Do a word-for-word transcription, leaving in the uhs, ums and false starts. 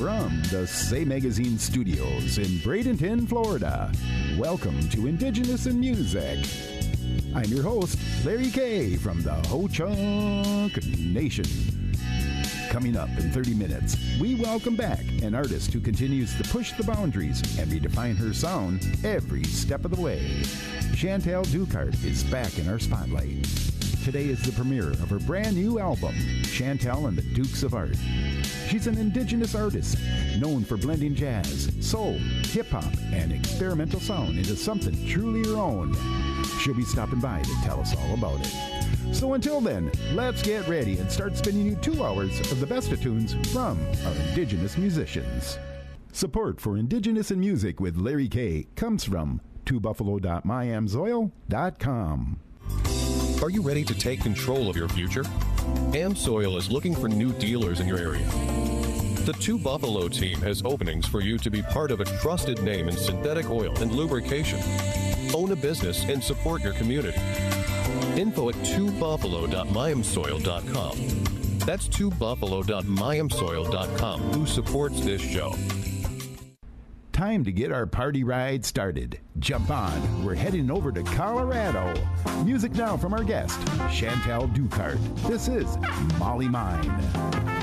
From the Say Magazine studios in Bradenton, Florida, welcome to Indigenous in Music. I'm your host, Larry Kay from the Ho-Chunk Nation. Coming up in thirty minutes, we welcome back an artist who continues to push the boundaries and redefine her sound every step of the way. Chantal Ducart is back in our spotlight. Today is the premiere of her brand new album, Chantal and the Dukes of Art. She's an Indigenous artist known for blending jazz, soul, hip-hop, and experimental sound into something truly her own. She'll be stopping by to tell us all about it. So until then, let's get ready and start spinning you two hours of the best of tunes from our Indigenous musicians. Support for Indigenous in Music with Larry Kay comes from two buffalo dot my am soil dot com. Are you ready to take control of your future? AmSoil is looking for new dealers in your area. The Two Buffalo team has openings for you to be part of a trusted name in synthetic oil and lubrication. Own a business and support your community. Info at two buffalo dot my am soil dot com. That's two buffalo dot my am soil dot com, who supports this show. Time to get our party ride started. Jump on. We're heading over to Colorado. Music now from our guest, Chantal Ducart. This is Molly Mine.